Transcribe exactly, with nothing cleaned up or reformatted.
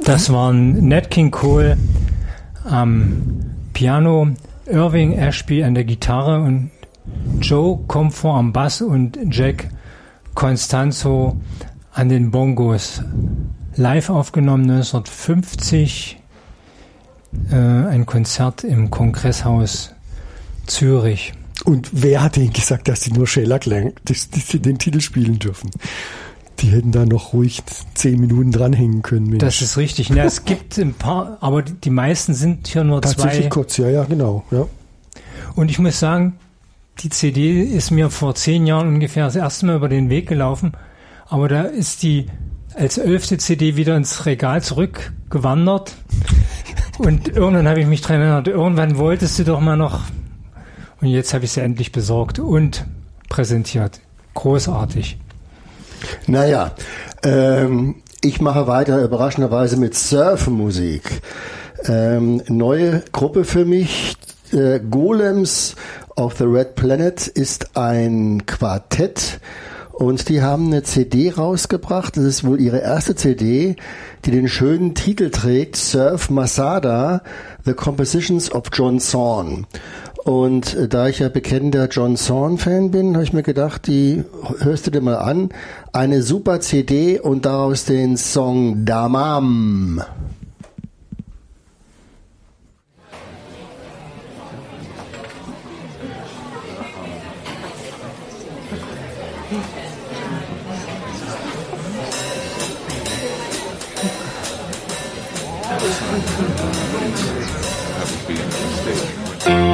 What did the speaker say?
Das waren Nat King Cole am Piano, Irving Ashby an der Gitarre und Joe Comfort am Bass und Jack Constanzo an den Bongos. Live aufgenommen neunzehnhundertfünfzig, äh, ein Konzert im Kongresshaus Zürich. Und wer hat ihnen gesagt, dass sie nur Sheila Klang, dass, dass sie den Titel spielen dürfen? Die hätten da noch ruhig zehn Minuten dranhängen können. Mensch. Das ist richtig. Ja, es gibt ein paar, aber die meisten sind hier nur Tatsächlich zwei. Tatsächlich kurz, ja, ja, genau. Ja. Und ich muss sagen, die C D ist mir vor zehn Jahren ungefähr das erste Mal über den Weg gelaufen, aber da ist die als elfte C D wieder ins Regal zurückgewandert und irgendwann habe ich mich dran erinnert, irgendwann wolltest du doch mal noch, und jetzt habe ich sie endlich besorgt und präsentiert. Großartig. Naja, ähm, ich mache weiter überraschenderweise mit Surfmusik. Ähm, neue Gruppe für mich, äh, Golems of the Red Planet ist ein Quartett und die haben eine C D rausgebracht. Das ist wohl ihre erste C D, die den schönen Titel trägt, Surf Masada, The Compositions of John Zorn. Und äh, da ich ja bekennender John Zorn-Fan bin, habe ich mir gedacht, die hörst du dir mal an. Eine super C D und daraus den Song Damam. Thank you.